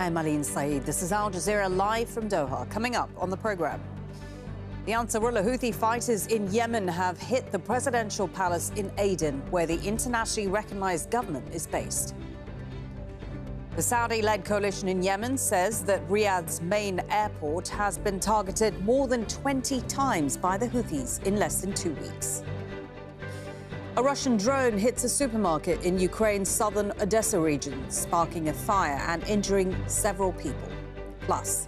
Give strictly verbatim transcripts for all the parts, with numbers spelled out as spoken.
I'm Aline Saeed. This is Al Jazeera live from Doha. Coming up on the program, the Ansarullah Houthi fighters in Yemen have hit the presidential palace in Aden, where the internationally recognized government is based. The Saudi-led coalition in Yemen says that Riyadh's main airport has been targeted more than twenty times by the Houthis in less than two weeks. A Russian drone hits a supermarket in Ukraine's southern Odessa region, sparking a fire and injuring several people. Plus,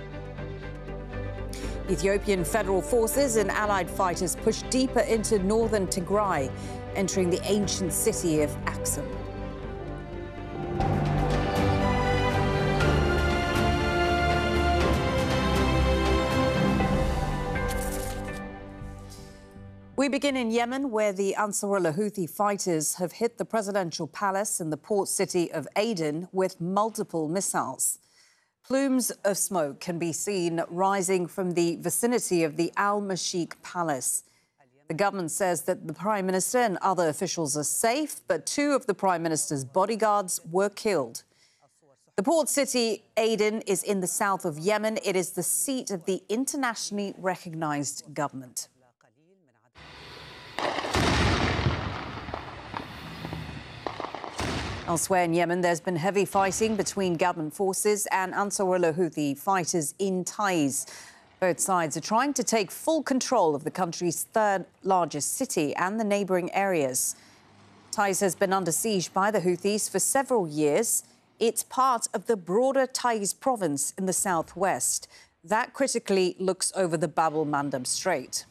Ethiopian federal forces and allied fighters push deeper into northern Tigray, entering the ancient city of Aksum. We begin in Yemen, where the Ansarullah Houthi fighters have hit the presidential palace in the port city of Aden with multiple missiles. Plumes of smoke can be seen rising from the vicinity of the Al-Mashik Palace. The government says that the Prime Minister and other officials are safe, but two of the Prime Minister's bodyguards were killed. The port city, Aden, is in the south of Yemen. It is the seat of the internationally recognized government. Elsewhere in Yemen, there's been heavy fighting between government forces and Ansarullah Houthi fighters in Taiz. Both sides are trying to take full control of the country's third largest city and the neighbouring areas. Taiz has been under siege by the Houthis for several years. It's part of the broader Taiz province in the southwest. That critically looks over the Bab el-Mandeb Strait.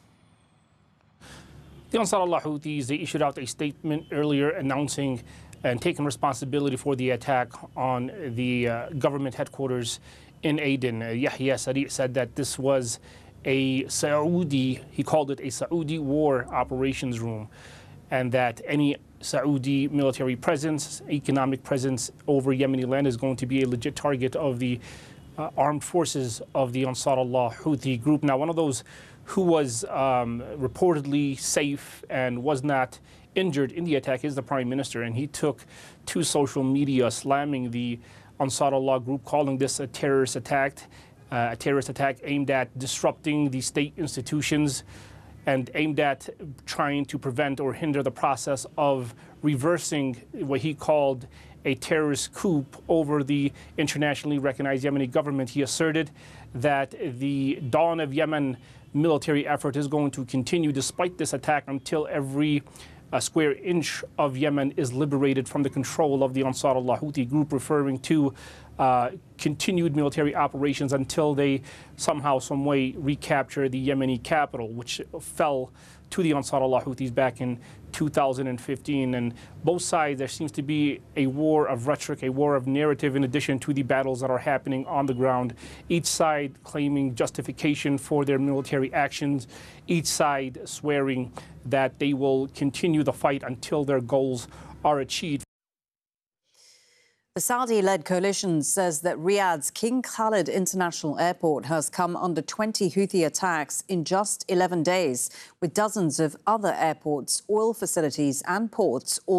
The Ansarullah Houthis, they issued out a statement earlier announcing and taking responsibility for the attack on the uh, government headquarters in Aden. Uh, Yahya Sari said that this was a Saudi, he called it a Saudi war operations room, and that any Saudi military presence, economic presence over Yemeni land is going to be a legit target of the uh, armed forces of the Ansarullah Houthi group. Now, one of those who was um, reportedly safe and was not injured in the attack is the Prime Minister, and he took to social media slamming the Ansarullah group, calling this a terrorist attack, uh, a terrorist attack aimed at disrupting the state institutions and aimed at trying to prevent or hinder the process of reversing what he called a terrorist coup over the internationally recognized Yemeni government. He asserted that the Dawn of Yemen military effort is going to continue despite this attack until every a square inch of Yemen is liberated from the control of the Ansarullah Houthi group, referring to uh, continued military operations until they somehow, some way recapture the Yemeni capital, which fell to the Ansarullah Houthis back in two thousand fifteen. And both sides, there seems to be a war of rhetoric, a war of narrative, in addition to the battles that are happening on the ground. Each side claiming justification for their military actions, each side swearing that they will continue the fight until their goals are achieved. The Saudi-led coalition says that Riyadh's King Khalid International Airport has come under twenty Houthi attacks in just eleven days, with dozens of other airports, oil facilities and ports all